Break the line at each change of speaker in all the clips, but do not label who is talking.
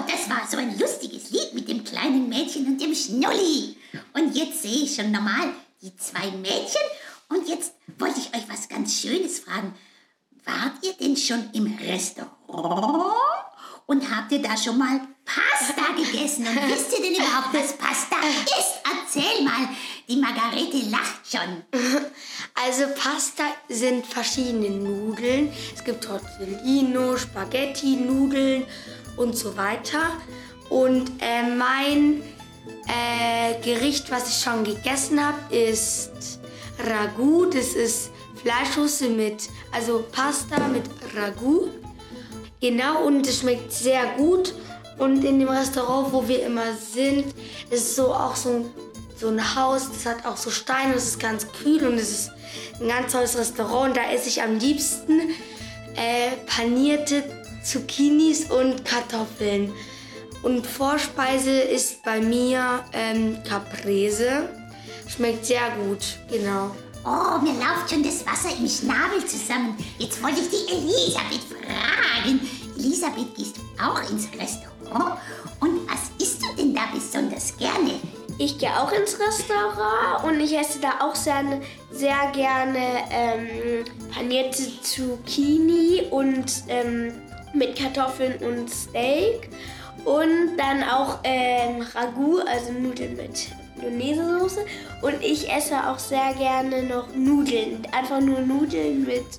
das war so ein lustiges Lied mit dem kleinen Mädchen und dem Schnulli. Und jetzt sehe ich schon normal die zwei Mädchen. Und jetzt wollte ich euch was ganz Schönes fragen. Wart ihr denn schon im Restaurant? Und habt ihr da schon mal Pasta gegessen? Und wisst ihr denn überhaupt, was Pasta ist? Erzähl mal, die Margarete lacht schon.
Also Pasta sind verschiedene Nudeln. Es gibt Tortellino, Spaghetti, Nudeln und so weiter. Und mein Gericht, was ich schon gegessen habe, ist Ragout. Das ist Fleischsoße also Pasta mit Ragout. Genau, und es schmeckt sehr gut. Und in dem Restaurant, wo wir immer sind, ist auch so ein Haus, das hat auch so Steine, das ist ganz kühl und es ist ein ganz tolles Restaurant. Und da esse ich am liebsten panierte Zucchinis und Kartoffeln. Und Vorspeise ist bei mir Caprese. Schmeckt sehr gut, genau.
Oh, mir läuft schon das Wasser im Schnabel zusammen. Jetzt wollte ich die Elisabeth fragen. Elisabeth, gehst du auch ins Restaurant? Und was isst du denn da besonders gerne?
Ich gehe auch ins Restaurant und ich esse da auch sehr gerne panierte Zucchini und mit Kartoffeln und Steak. Und dann auch Ragout, also Nudeln mit Bolognese-Soße. Und ich esse auch sehr gerne noch Nudeln. Einfach nur Nudeln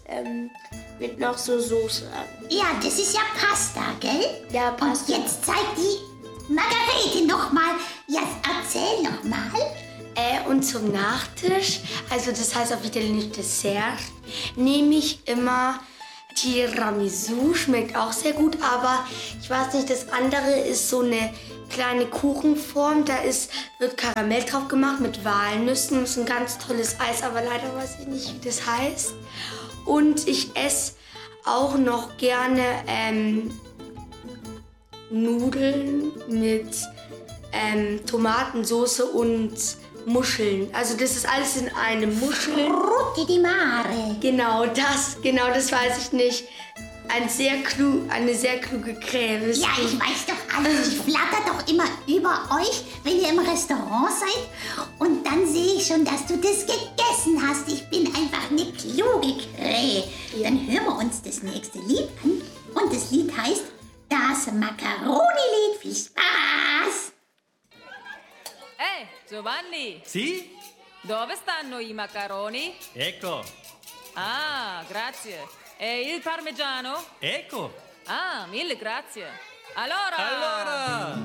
mit noch so Soße.
Ja, das ist ja Pasta, gell?
Ja, Pasta.
Und jetzt zeig die Margarete nochmal. Ja, erzähl nochmal.
Und zum Nachtisch, also das heißt auf Italienisch Dessert, nehme ich immer Tiramisu, schmeckt auch sehr gut, aber ich weiß nicht, das andere ist so eine kleine Kuchenform, wird Karamell drauf gemacht mit Walnüssen, das ist ein ganz tolles Eis, aber leider weiß ich nicht, wie das heißt. Und ich esse auch noch gerne Nudeln mit Tomatensauce und Muscheln. Also das ist alles in einem Muscheln.
Frutti di mare.
Genau das weiß ich nicht. Eine sehr kluge Creme.
Ja, ich weiß doch alles. Ich flatter doch immer über euch, wenn ihr im Restaurant seid. Und dann sehe ich schon, dass du das gegessen hast. Ich bin einfach eine kluge Krähe. Dann hören wir uns das nächste Lied an. Und das Lied heißt Das Macaroni-Lied. Viel Spaß!
Ehi, Giovanni,
Sì?
dove stanno i macaroni?
Ecco,
Ah, grazie. E il parmigiano?
ecco.
Ah, mille grazie. Allora,